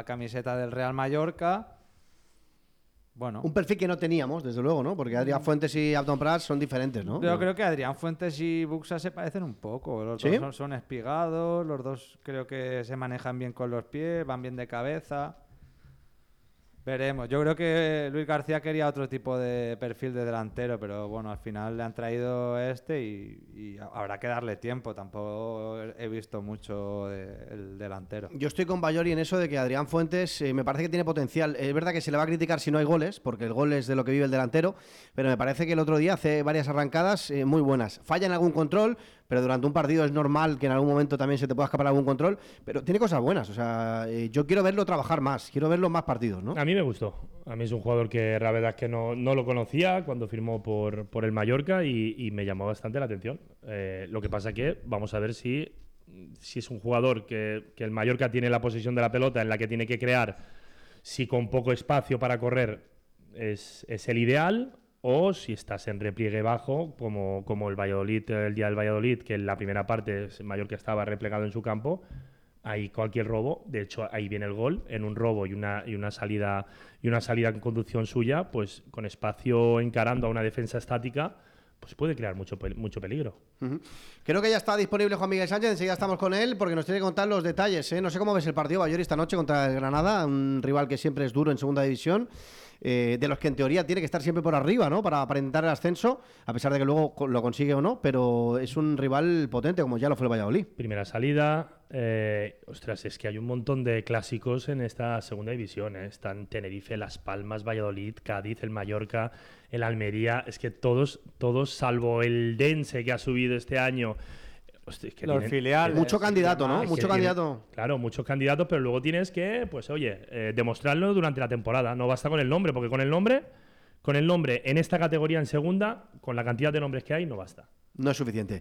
la camiseta del Real Mallorca. Bueno. Un perfil que no teníamos, desde luego, ¿no? Porque Adrián Fuentes y Abdon Prats son diferentes, ¿no? Yo creo que Adrián Fuentes y Buxa se parecen un poco. Los ¿Sí? dos son espigados, los dos creo que se manejan bien con los pies, van bien de cabeza. Veremos. Yo creo que Luis García quería otro tipo de perfil de delantero, pero bueno, al final le han traído y habrá que darle tiempo. Tampoco he visto mucho el delantero. Yo estoy con Bayori en eso de que Adrián Fuentes me parece que tiene potencial. Es verdad que se le va a criticar si no hay goles, porque el gol es de lo que vive el delantero, pero me parece que el otro día hace varias arrancadas muy buenas. Falla en algún control, pero durante un partido es normal que en algún momento también se te pueda escapar algún control, pero tiene cosas buenas. O sea, yo quiero verlo trabajar más, quiero verlo en más partidos, ¿no? A mí me gustó. A mí es un jugador que la verdad es que no lo conocía cuando firmó por el Mallorca y me llamó bastante la atención. Lo que pasa que vamos a ver si es un jugador que el Mallorca tiene la posesión de la pelota en la que tiene que crear, si con poco espacio para correr es el ideal, o si estás en repliegue bajo como el Valladolid, el día del Valladolid, que en la primera parte el Mallorca estaba replegado en su campo. Ahí cualquier robo, de hecho ahí viene el gol, en un robo y una salida en conducción suya, pues con espacio encarando a una defensa estática, pues puede crear mucho peligro. Creo que ya está disponible Juan Miguel Sánchez, enseguida estamos con él porque nos tiene que contar los detalles, ¿eh? No sé cómo ves el partido Bayori esta noche contra el Granada, un rival que siempre es duro en segunda división, de los que en teoría tiene que estar siempre por arriba, ¿no? Para intentar el ascenso, a pesar de que luego lo consigue o no, pero es un rival potente como ya lo fue el Valladolid. Primera salida, ostras, es que hay un montón de clásicos en esta segunda división, ¿eh? Están Tenerife, Las Palmas, Valladolid, Cádiz, el Mallorca, el Almería, es que todos salvo el Dense que ha subido este año. Hostia, es que los filiales. Mucho candidato, ¿no? Mucho candidato. Claro, muchos candidatos, pero luego tienes que, pues oye, demostrarlo durante la temporada. No basta con el nombre, porque con el nombre en esta categoría en segunda, con la cantidad de nombres que hay, no basta. No es suficiente.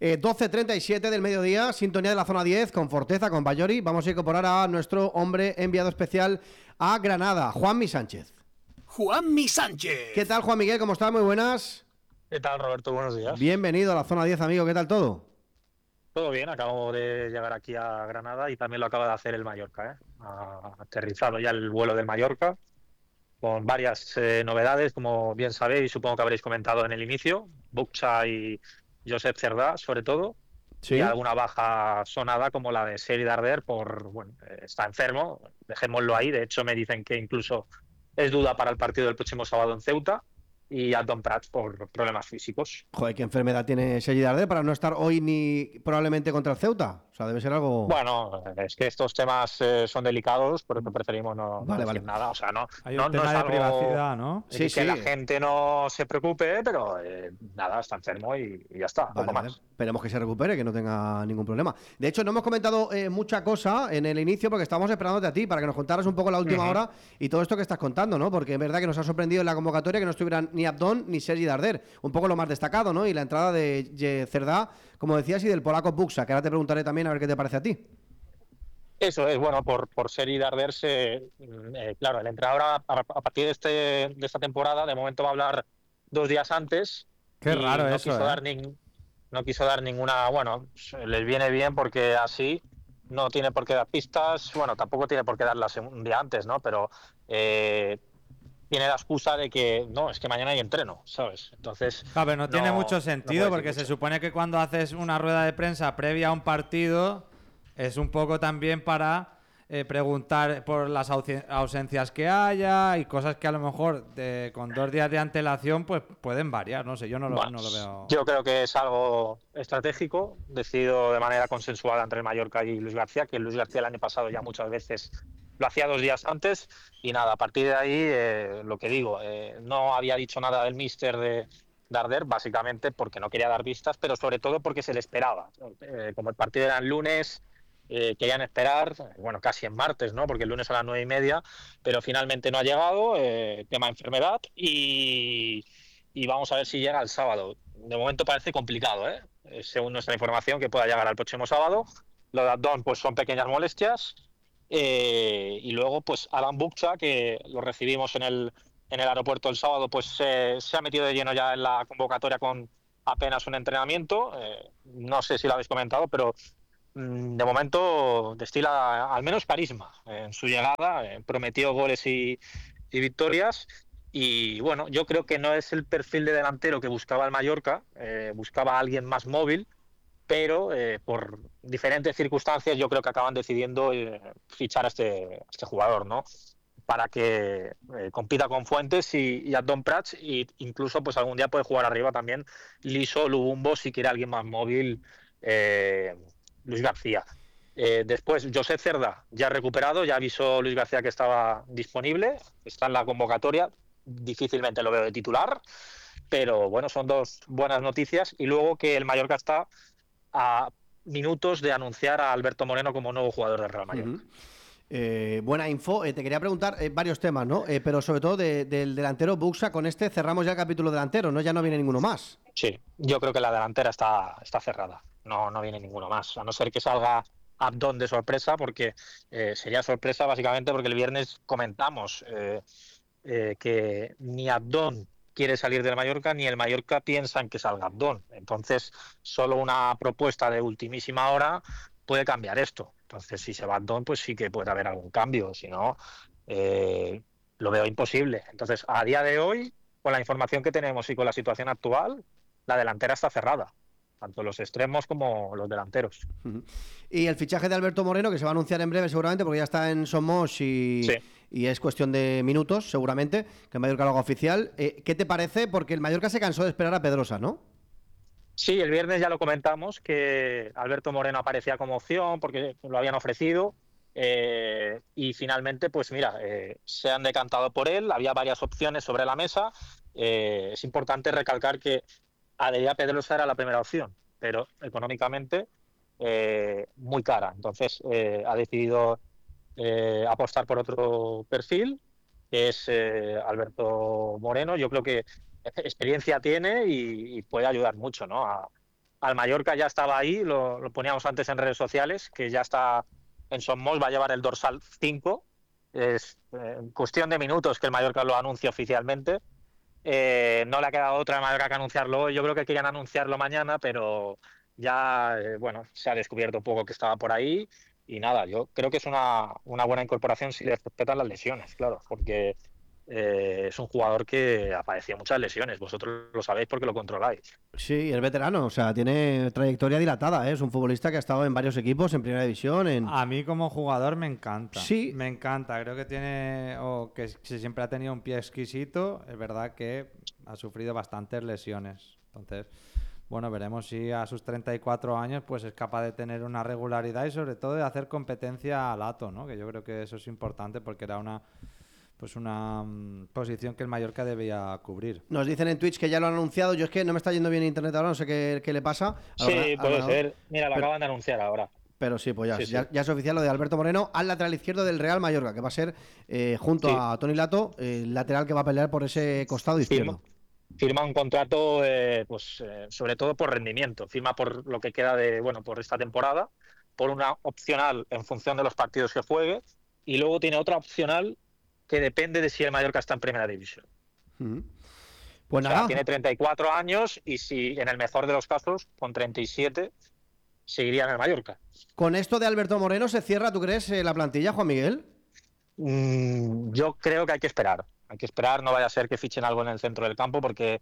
12:37 del mediodía, sintonía de la zona 10, con Forteza, con Bayori. Vamos a incorporar a nuestro hombre enviado especial a Granada, Juanmi Sánchez. Juanmi Sánchez. ¿Qué tal, Juan Miguel? ¿Cómo estás? Muy buenas. ¿Qué tal, Roberto? Buenos días. Bienvenido a la zona 10, amigo. ¿Qué tal todo? Todo bien, acabo de llegar aquí a Granada y también lo acaba de hacer el Mallorca, ¿eh? Ha aterrizado ya el vuelo del Mallorca con varias novedades, como bien sabéis, supongo que habréis comentado en el inicio, Buxa y Josep Cerdá, sobre todo, Sí. y alguna baja sonada como la de Seri Darder está enfermo, dejémoslo ahí, de hecho me dicen que incluso es duda para el partido del próximo sábado en Ceuta, y Abdon Prats por problemas físicos. Joder, ¿qué enfermedad tiene Sergi Darder para no estar hoy ni probablemente contra el Ceuta? O sea, debe ser algo... Bueno, es que estos temas son delicados, por eso preferimos no decir nada. O sea, Hay un tema de privacidad, ¿no? Sí, que la gente no se preocupe, pero nada, está enfermo y ya está, poco más. Esperemos que se recupere, que no tenga ningún problema. De hecho, no hemos comentado mucha cosa en el inicio porque estábamos esperándote a ti para que nos contaras un poco la última hora y todo esto que estás contando, ¿no? Porque es verdad que nos ha sorprendido en la convocatoria que no estuvieran ni Abdon ni Sergi Darder. Un poco lo más destacado, ¿no? Y la entrada de Cerdá, como decías, y del polaco Buxa, que ahora te preguntaré también a ver qué te parece a ti. Eso es, bueno, por Seri Darder, claro, el entrenador a partir de esta temporada, de momento va a hablar 2 días antes. Qué raro no eso, no quiso dar ninguna, bueno, les viene bien porque así no tiene por qué dar pistas, bueno, tampoco tiene por qué darlas un día antes, ¿no? Pero tiene la excusa de que no, es que mañana hay entreno, ¿sabes? Entonces. Claro, pero no tiene mucho sentido porque se supone que cuando haces una rueda de prensa previa a un partido es un poco también para preguntar por las ausencias que haya y cosas que a lo mejor con 2 días de antelación pues pueden variar, no sé, yo no lo veo. Yo creo que es algo estratégico, decidido de manera consensuada entre el Mallorca y Luis García, que Luis García el año pasado ya muchas veces lo hacía 2 días antes y nada, a partir de ahí, lo que digo, no había dicho nada del míster de Darder, básicamente porque no quería dar vistas, pero sobre todo porque se le esperaba. Como el partido era el lunes, querían esperar, bueno, casi en martes, ¿no? Porque el lunes a las 9:30, pero finalmente no ha llegado, tema enfermedad, y vamos a ver si llega el sábado. De momento parece complicado, según nuestra información, que pueda llegar al próximo sábado. Lo de Abdon, pues son pequeñas molestias. Y luego pues Alan Buxa, que lo recibimos en el aeropuerto el sábado, pues se ha metido de lleno ya en la convocatoria con apenas un entrenamiento, no sé si lo habéis comentado, pero de momento destila al menos carisma en su llegada, prometió goles y victorias. Y bueno, yo creo que no es el perfil de delantero que buscaba el Mallorca, buscaba a alguien más móvil, pero por diferentes circunstancias yo creo que acaban decidiendo fichar a este jugador, ¿no? Para que compita con Fuentes y Adón Prats, e incluso pues algún día puede jugar arriba también Liso, Lubumbo, si quiere alguien más móvil, eh, Luis García. Después, Josep Cerda ya recuperado, ya avisó Luis García que estaba disponible, está en la convocatoria, difícilmente lo veo de titular, pero bueno, son dos buenas noticias. Y luego que el Mallorca está a minutos de anunciar a Alberto Moreno como nuevo jugador del Real Mallorca. Buena info. Te quería preguntar varios temas, ¿no? Pero sobre todo del delantero Buxa. Con este cerramos ya el capítulo delantero, ¿no? Ya no viene ninguno más. Sí, yo creo que la delantera está cerrada. No viene ninguno más, a no ser que salga Abdón de sorpresa, porque sería sorpresa básicamente porque el viernes comentamos que ni Abdón quiere salir del Mallorca, ni el Mallorca piensa en que salga Abdón. Entonces, solo una propuesta de ultimísima hora puede cambiar esto. Entonces, si se va Abdón, pues sí que puede haber algún cambio. Si no, lo veo imposible. Entonces, a día de hoy, con la información que tenemos y con la situación actual, la delantera está cerrada, tanto los extremos como los delanteros. Y el fichaje de Alberto Moreno, que se va a anunciar en breve seguramente, porque ya está en Somos y es cuestión de minutos, seguramente, que el Mallorca lo haga oficial. ¿Qué te parece? Porque el Mallorca se cansó de esperar a Pedrosa, ¿no? Sí, el viernes ya lo comentamos, que Alberto Moreno aparecía como opción porque lo habían ofrecido, y finalmente, pues mira, se han decantado por él. Había varias opciones sobre la mesa. Es importante recalcar que Adrià Pedrosa era la primera opción, pero económicamente muy cara. Entonces ha decidido apostar por otro perfil, que es Alberto Moreno. Yo creo que experiencia tiene y puede ayudar mucho, ¿no? Al Mallorca ya estaba ahí, lo poníamos antes en redes sociales, que ya está en Somos, va a llevar el dorsal 5. Es cuestión de minutos que el Mallorca lo anuncie oficialmente. No le ha quedado otra Mallorca que anunciarlo hoy. Yo creo que querían anunciarlo mañana, pero ya bueno, se ha descubierto un poco que estaba por ahí. Y nada, yo creo que es una buena incorporación si le respetan las lesiones, claro, porque es un jugador que ha padecido muchas lesiones. Vosotros lo sabéis porque lo controláis. Sí, es veterano, o sea, tiene trayectoria dilatada, ¿eh? Es un futbolista que ha estado en varios equipos, en primera división, A mí como jugador me encanta. Sí. Me encanta. Creo que tiene, que siempre ha tenido un pie exquisito. Es verdad que ha sufrido bastantes lesiones. Entonces, bueno, veremos si a sus 34 años pues es capaz de tener una regularidad y sobre todo de hacer competencia al Lato, ¿no? Que yo creo que eso es importante porque era una posición que el Mallorca debía cubrir. Nos dicen en Twitch que ya lo han anunciado. Yo es que no me está yendo bien internet ahora, no sé qué le pasa. Sí, puede ser. Mira, lo acaban de anunciar ahora. Pero sí, pues Sí. ya es oficial lo de Alberto Moreno al lateral izquierdo del Real Mallorca, que va a ser junto a Toni Lato, el lateral que va a pelear por ese costado izquierdo. Firma un contrato, sobre todo por rendimiento. Firma por lo que queda por esta temporada, por una opcional en función de los partidos que juegue, y luego tiene otra opcional que depende de si el Mallorca está en primera división. Pues nada. Tiene 34 años y si en el mejor de los casos, con 37, seguiría en el Mallorca. ¿Con esto de Alberto Moreno se cierra, tú crees, la plantilla, Juan Miguel? Yo creo que hay que esperar. Hay que esperar, no vaya a ser que fichen algo en el centro del campo, porque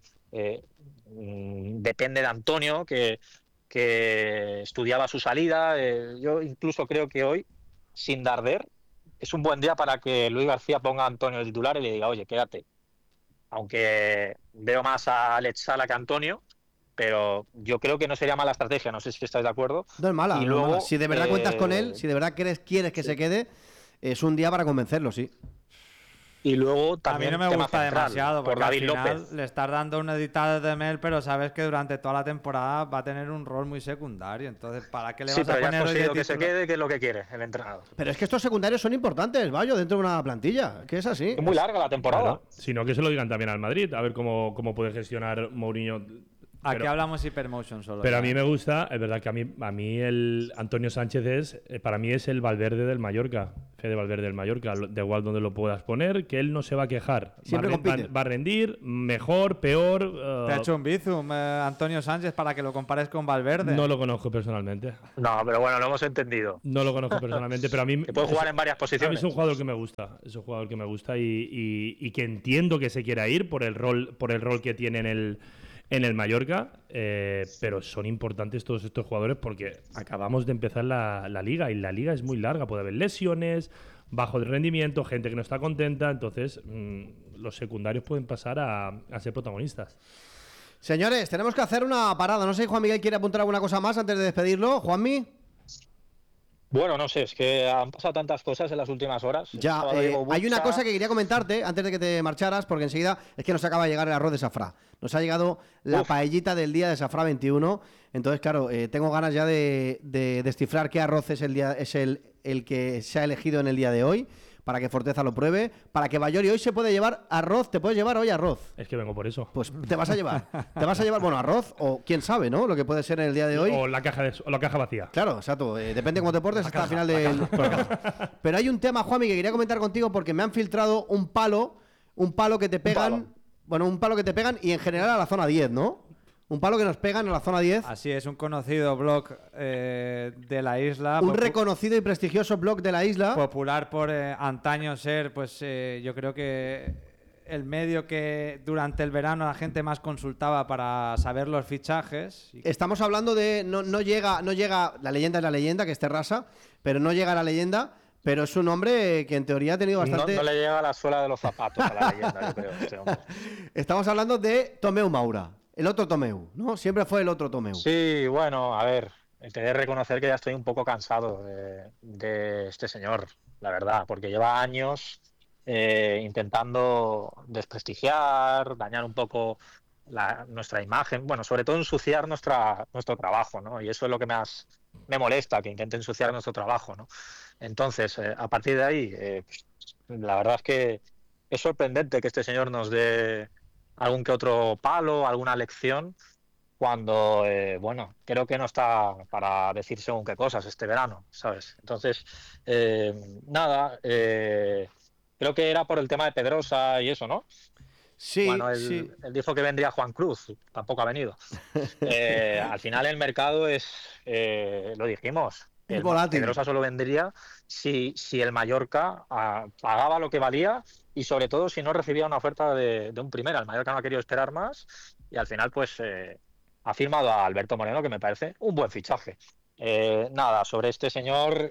depende de Antonio, que estudiaba su salida. Yo incluso creo que hoy, sin Darder, es un buen día para que Luis García ponga a Antonio de titular y le diga, oye, quédate. Aunque veo más a Alex Sala que a Antonio, pero yo creo que no sería mala estrategia, no sé si estáis de acuerdo. No es mala, y no es luego, mala. Si de verdad cuentas con él, si de verdad quieres que se quede, es un día para convencerlo, sí. Y luego A mí también no me tema gusta central, demasiado por porque David al final López. le estás dando una editada de Mel, pero sabes que durante toda la temporada va a tener un rol muy secundario. Entonces, ¿para qué le Sí, vas a pero ya poner has hoy de conseguido que se titular? quede, que es lo que quiere el entrenador. Pero es que estos secundarios son importantes, Bayo, dentro de una plantilla, que es así. Es muy larga la temporada. Claro, sino que se lo digan también al Madrid, a ver cómo puede gestionar Mourinho Aquí Pero- hablamos Hypermotion solo. Pero a ya, mí ¿eh? me gusta, es verdad que a mí el Antonio Sánchez para mí es el Valverde del Mallorca, Fede Valverde del Mallorca, da igual donde lo puedas poner, que él no se va a quejar. Siempre compite. Va a rendir, mejor, peor. Te ha hecho un bizum, Antonio Sánchez, para que lo compares con Valverde. No lo conozco personalmente. No, pero bueno, lo hemos entendido. No lo conozco personalmente, pero a mí Que puede jugar en varias a mí posiciones. es un jugador que me gusta, es un jugador que me gusta y que entiendo que se quiera ir por el rol que tiene en el Mallorca, pero son importantes todos estos jugadores porque acabamos de empezar la liga y la liga es muy larga, puede haber lesiones, bajo de rendimiento, gente que no está contenta, entonces los secundarios pueden pasar a ser protagonistas. Señores, tenemos que hacer una parada. No sé si Juan Miguel quiere apuntar alguna cosa más antes de despedirlo. Juanmi. Bueno, no sé, es que han pasado tantas cosas en las últimas horas. El Ya, sábado llegó hay una Bucha. cosa que quería comentarte antes de que te marcharas, porque enseguida es que nos acaba de llegar el arroz de safrá. Nos ha llegado la Uf. paellita del día de safrá 21. Entonces, claro, tengo ganas ya de descifrar qué arroz es el que se ha elegido en el día de hoy, para que Forteza lo pruebe, para que Bayori hoy se puede llevar arroz. ¿Te puedes llevar hoy arroz? Es que vengo por eso. Pues te vas a llevar. Te vas a llevar, bueno, arroz o quién sabe, ¿no? Lo que puede ser en el día de hoy. O la caja vacía. Claro, exacto. Depende cómo te portes hasta el final del programa. Pero hay un tema, Juanmi, que quería comentar contigo porque me han filtrado un palo que te pegan. palo. Bueno, un palo que te pegan y en general a la zona 10, ¿no? Un palo que nos pegan a la zona 10. Así es, un conocido blog de la isla. Un reconocido y prestigioso blog de la isla. Popular por antaño ser, pues yo creo que el medio que durante el verano la gente más consultaba para saber los fichajes. Estamos hablando de. No llega. La leyenda es la leyenda, que es Terrassa, pero no llega a la leyenda. Pero es un hombre que en teoría ha tenido bastante. No le llega a la suela de los zapatos a la leyenda, yo creo. Este hombre. Estamos hablando de Tomeu Maura. El otro Tomeu, ¿no? Siempre fue el otro Tomeu. Sí, bueno, a ver, te he de reconocer que ya estoy un poco cansado de este señor, la verdad, porque lleva años intentando desprestigiar, dañar un poco nuestra imagen, bueno, sobre todo ensuciar nuestro trabajo, ¿no? Y eso es lo que más me molesta, que intente ensuciar nuestro trabajo, ¿no? Entonces, a partir de ahí, la verdad es que es sorprendente que este señor nos dé algún que otro palo, alguna lección, cuando, bueno, creo que no está para decir según qué cosas este verano, ¿sabes? Entonces, nada, creo que era por el tema de Pedrosa y eso, ¿no? Sí, Bueno, sí. él dijo que vendría Juan Cruz, tampoco ha venido. Al final el mercado es, lo dijimos, Es volátil. Pedrosa solo vendría si el Mallorca pagaba lo que valía y sobre todo si no recibía una oferta de un primera. El Mallorca no ha querido esperar más y al final pues ha firmado a Alberto Moreno, que me parece un buen fichaje. Nada, sobre este señor,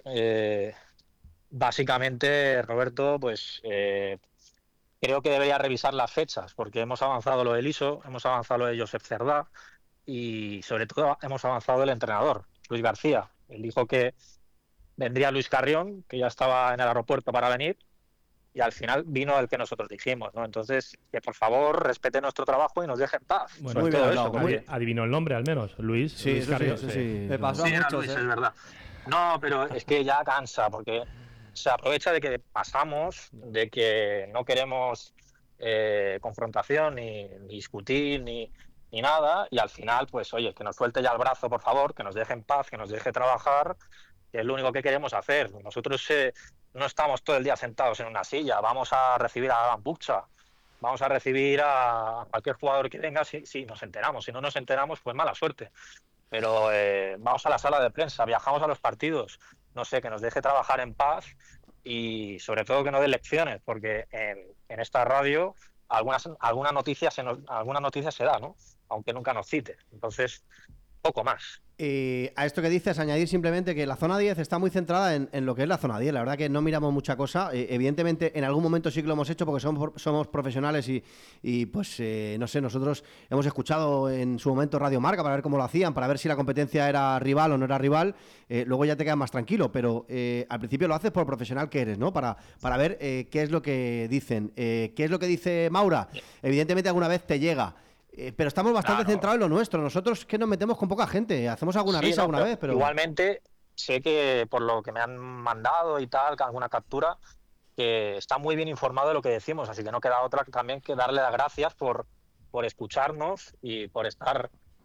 básicamente, Roberto, pues creo que debería revisar las fechas, porque hemos avanzado lo de Liso, hemos avanzado lo de Josep Cerdá y sobre todo hemos avanzado el entrenador, Luis García. Él dijo que vendría Luis Carrión, que ya estaba en el aeropuerto para venir, y al final vino el que nosotros dijimos, ¿no? Entonces, que por favor respete nuestro trabajo y nos deje en paz. Bueno, sobre muy bien todo hablado, eso, muy porque- Adivinó el nombre al menos, Luis. Sí, Luis eso sí, Carrión, eso sí. sí. Me pasó a Sí, era muchos, Luis, ¿eh? es verdad. No, pero es que ya cansa, porque se aprovecha de que pasamos, de que no queremos confrontación, ni discutir, ni nada, y al final, pues oye, que nos suelte ya el brazo, por favor, que nos deje en paz, que nos deje trabajar, que es lo único que queremos hacer. Nosotros no estamos todo el día sentados en una silla, vamos a recibir a Adam Bucha, vamos a recibir a cualquier jugador que venga si nos enteramos. Si no nos enteramos, pues mala suerte. Pero vamos a la sala de prensa, viajamos a los partidos, no sé, que nos deje trabajar en paz y sobre todo que no dé lecciones, porque en esta radio alguna noticia se da, ¿no? Aunque nunca nos cite. Entonces, poco más. A esto que dices, añadir simplemente que la zona 10 está muy centrada en lo que es la zona 10. La verdad que no miramos mucha cosa. Evidentemente, en algún momento sí que lo hemos hecho porque somos profesionales y pues, no sé, nosotros hemos escuchado en su momento Radio Marca para ver cómo lo hacían, para ver si la competencia era rival o no era rival. Luego ya te quedas más tranquilo, pero al principio lo haces por profesional que eres, ¿no? Para ver qué es lo que dicen. ¿Qué es lo que dice Maura? Evidentemente alguna vez te llega. Pero estamos bastante Claro. centrados en lo nuestro. Nosotros que nos metemos con poca gente. Hacemos alguna Sí, risa no, alguna vez, pero... Igualmente, sé que por lo que me han mandado y tal, que alguna captura, que está muy bien informado de lo que decimos, así que no queda otra también que darle las gracias por escucharnos y por estar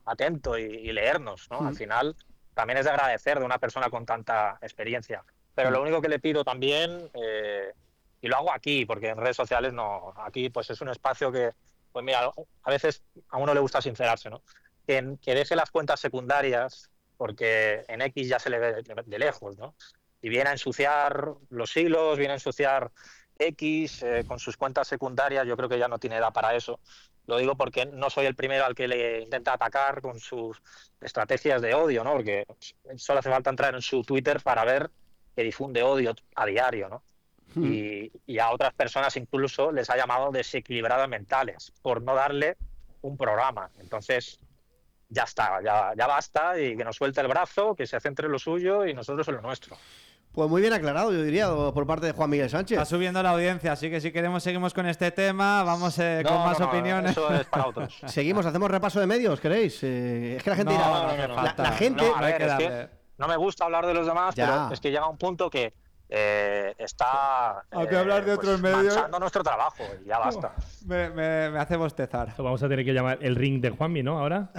atento y leernos, ¿no? Al final también es de agradecer de una persona con tanta experiencia. Pero lo único que le pido también, y lo hago aquí, porque en redes sociales no, aquí pues es un espacio que, pues mira, a veces a uno le gusta sincerarse, ¿no? Que deje las cuentas secundarias, porque en X ya se le ve de lejos, ¿no? Y viene a ensuciar los hilos, viene a ensuciar X con sus cuentas secundarias. Yo creo que ya no tiene edad para eso. Lo digo porque no soy el primero al que le intenta atacar con sus estrategias de odio, ¿no? Porque solo hace falta entrar en su Twitter para ver que difunde odio a diario, ¿no? Y a otras personas incluso les ha llamado desequilibradas mentales por no darle un programa. Entonces, ya está, ya basta, y que nos suelte el brazo, que se centre en lo suyo y nosotros en lo nuestro. Pues muy bien aclarado, yo diría, por parte de Juan Miguel Sánchez. Está subiendo la audiencia, así que si queremos seguimos con este tema, vamos con más opiniones. Eso es para otros. Seguimos, hacemos repaso de medios, ¿queréis? Es que la gente dirá... La gente... No, a ver, es que no me gusta hablar de los demás, pero es que llega un punto que está hablar de otros medios, manchando nuestro trabajo, y ya basta. Me hace bostezar. Vamos a tener que llamar el ring de Juanmi, ¿no? Ahora.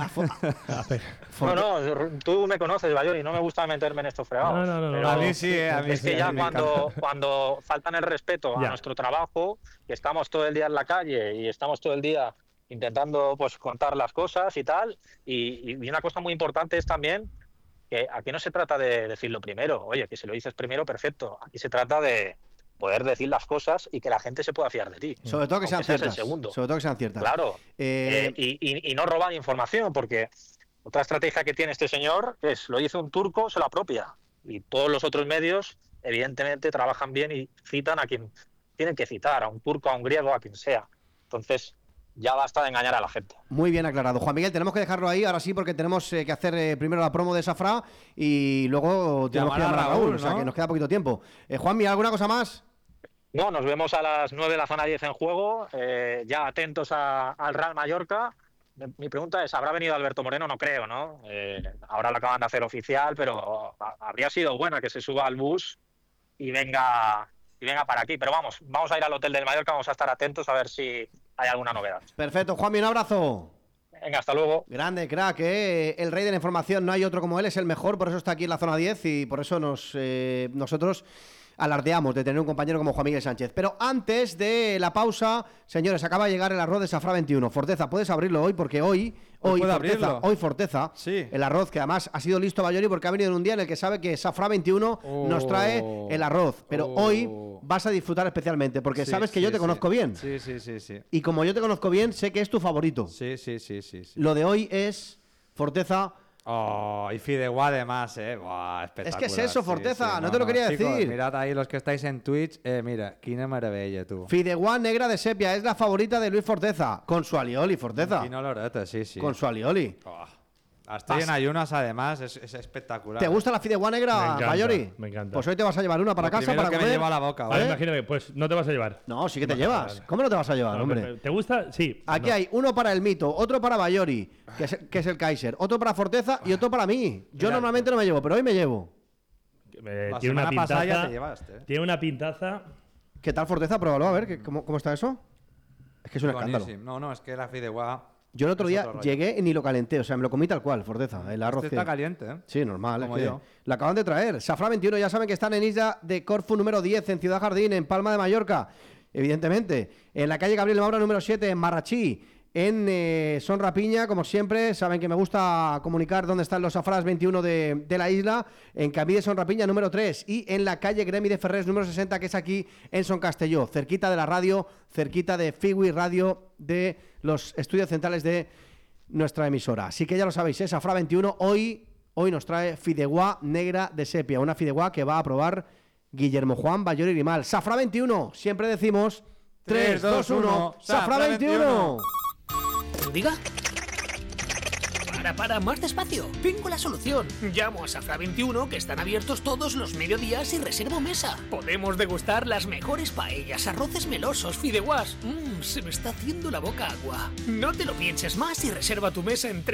No, tú me conoces, Bayoni, no me gusta meterme en estos fregados. No. A mí sí, a mí es que sí, ya cuando faltan el respeto a nuestro trabajo, que estamos todo el día en la calle y estamos todo el día intentando pues contar las cosas y tal, y una cosa muy importante es también que aquí no se trata de decirlo primero. Oye, que si lo dices primero, perfecto. Aquí se trata de poder decir las cosas y que la gente se pueda fiar de ti. Sobre todo que sean ciertas. Sobre todo que sean ciertas. Claro. Y no robar información, porque otra estrategia que tiene este señor es, lo dice un turco, se lo apropia. Y todos los otros medios, evidentemente, trabajan bien y citan a quien tienen que citar, a un turco, a un griego, a quien sea. Entonces, ya basta de engañar a la gente. Muy bien aclarado. Juan Miguel, tenemos que dejarlo ahí, ahora sí, porque tenemos que hacer primero la promo de Safra y luego tenemos que llamar a Raúl, ¿no? O sea, que nos queda poquito tiempo. Juanmi, ¿alguna cosa más? No, nos vemos a las 9 de la zona 10 en juego, ya atentos al Real Mallorca. Mi pregunta es, ¿habrá venido Alberto Moreno? No creo, ¿no? Ahora lo acaban de hacer oficial, pero habría sido buena que se suba al bus y venga para aquí. Pero vamos a ir al hotel del Mallorca, vamos a estar atentos a ver si hay alguna novedad. Perfecto, Juanmi, un abrazo. Venga, hasta luego. Grande, crack, el rey de la información, no hay otro como él, es el mejor, por eso está aquí en la zona 10 y por eso nosotros alardeamos de tener un compañero como Juan Miguel Sánchez. Pero antes de la pausa, señores, acaba de llegar el arroz de Safra 21. Forteza, puedes abrirlo hoy porque hoy Forteza, sí. El arroz, que además ha sido listo Bayoni porque ha venido en un día en el que sabe que Safra 21 nos trae el arroz. Pero hoy vas a disfrutar especialmente porque sabes que yo te conozco bien. Sí. Y como yo te conozco bien, sé que es tu favorito. Sí. Lo de hoy es Forteza. Y Fideuà además, espectacular. Es que es eso, Forteza, no te lo quería chicos, decir. Mirad ahí los que estáis en Twitch, mira, quina maravilla, tú. Fideuà negra de sepia, es la favorita de Luis Forteza, con su alioli, Forteza. Quina loreta, sí. Con su alioli. Estoy en ayunas, además, es espectacular. ¿Te gusta la Fideuà negra, Bayori? Me encanta. Pues hoy te vas a llevar una para casa para que comer. me lleva a la boca, Vale, imagínate, pues no te vas a llevar. No, sí que te llevas. Vale. ¿Cómo no te vas a llevar, hombre? ¿Te gusta? Sí. Aquí hay uno para el Mito, otro para Bayori, que es el Kaiser, otro para Forteza y otro para mí. Yo normalmente no me llevo, pero hoy me llevo. Tiene una pintaza. Ya te llevaste. Tiene una pintaza. ¿Qué tal, Forteza? Pruébalo, a ver, ¿cómo está eso? Es que es un escándalo. No, es que la Fideuà... Yo el otro día llegué y ni lo calenté, o sea, me lo comí tal cual, Forteza. El arroz está caliente, ¿eh? Sí, normal. Como es que yo. Lo acaban de traer. Safra 21, ya saben que están en Isla de Corfu número 10, en Ciudad Jardín, en Palma de Mallorca, evidentemente. En la calle Gabriel Maura número 7, en Marrachí. En Son Rapiña, como siempre, saben que me gusta comunicar dónde están los Safras 21 de la isla, en Camí de Son Rapiña número 3 y en la calle Gremi de Ferrés número 60, que es aquí en Son Castelló, cerquita de la radio, cerquita de Fiwi Radio, de los estudios centrales de nuestra emisora. Así que ya lo sabéis, Safra 21 hoy nos trae Fideuà negra de sepia, una Fideuà que va a probar Guillermo Juan Bayori Grimal. Safra 21, siempre decimos 3, 2, 1, Safra 21. ¿Diga? Para, más despacio. Tengo la solución. Llamo a Safra 21, que están abiertos todos los mediodías, y reservo mesa. Podemos degustar las mejores paellas, arroces melosos, fideuás. Se me está haciendo la boca agua. No te lo pienses más y reserva tu mesa en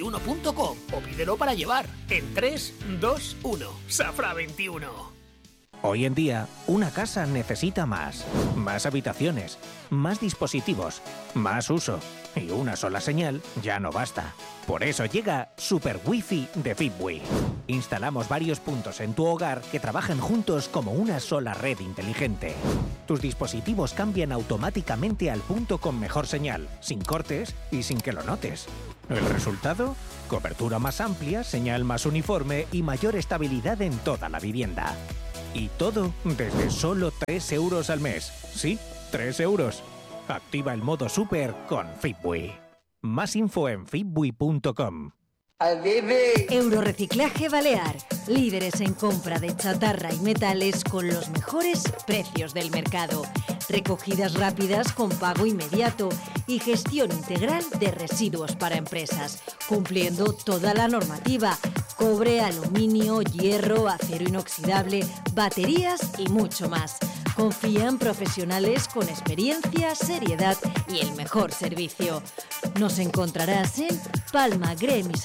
www.safra21.com o pídelo para llevar en 3, 2, 1. Safra 21. Hoy en día, una casa necesita más habitaciones, más dispositivos, más uso. Y una sola señal ya no basta. Por eso llega Super Wi-Fi de Fitbee. Instalamos varios puntos en tu hogar que trabajan juntos como una sola red inteligente. Tus dispositivos cambian automáticamente al punto con mejor señal, sin cortes y sin que lo notes. ¿El resultado? Cobertura más amplia, señal más uniforme y mayor estabilidad en toda la vivienda. Y todo desde solo 3 euros al mes. Sí, 3 euros. Activa el modo Super con Fitbee. Más info en fitbee.com. Eurorreciclaje Balear. Líderes en compra de chatarra y metales con los mejores precios del mercado. Recogidas rápidas con pago inmediato y gestión integral de residuos para empresas, cumpliendo toda la normativa: cobre, aluminio, hierro, acero inoxidable, baterías y mucho más. Confían profesionales con experiencia, seriedad y el mejor servicio. Nos encontrarás en Palma, Gremis